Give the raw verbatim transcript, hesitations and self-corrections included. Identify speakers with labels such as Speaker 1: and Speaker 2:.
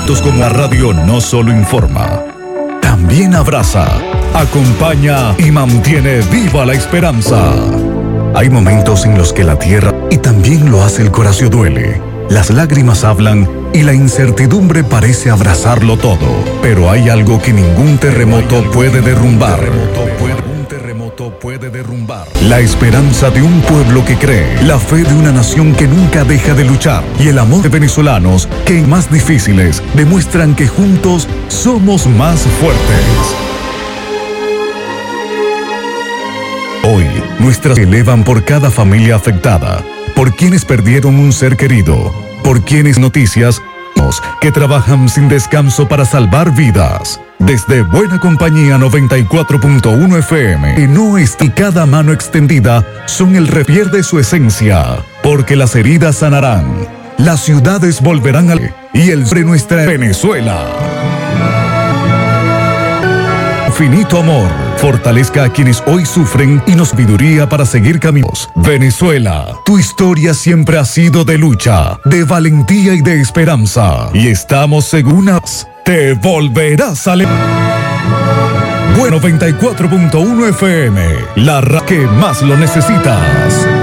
Speaker 1: momentos como la radio no solo informa, también abraza, acompaña y mantiene viva la esperanza. Hay momentos en los que la tierra y también lo hace el corazón duele. Las lágrimas hablan y la incertidumbre parece abrazarlo todo. Pero hay algo que ningún terremoto puede derrumbar. Un terremoto puede derrumbar la esperanza de un pueblo que cree, la fe de una nación que nunca deja de luchar y el amor de venezolanos que en más difíciles demuestran que juntos somos más fuertes. Hoy, nuestras se elevan por cada familia afectada, por quienes perdieron un ser querido, por quienes noticias que trabajan sin descanso para salvar vidas. Desde Buena Compañía noventa y cuatro punto uno F M, que no es y cada mano extendida son el repierde su esencia, porque las heridas sanarán, las ciudades volverán a y el de nuestra Venezuela. Infinito amor fortalezca a quienes hoy sufren y nos sabiduría para seguir caminos. Venezuela, tu historia siempre ha sido de lucha, de valentía y de esperanza. Y estamos seguras, te volverás a levantar. Bueno, noventa y cuatro punto uno F M, la ra que más lo necesitas.